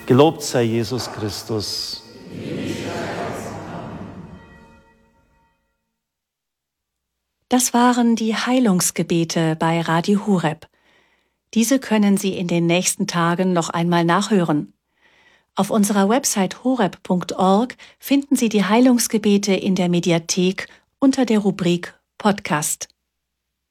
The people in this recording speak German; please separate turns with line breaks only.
Gelobt sei Jesus Christus.
Das waren die Heilungsgebete bei Radio Horeb. Diese können Sie in den nächsten Tagen noch einmal nachhören. Auf unserer Website horeb.org finden Sie die Heilungsgebete in der Mediathek unter der Rubrik Podcast.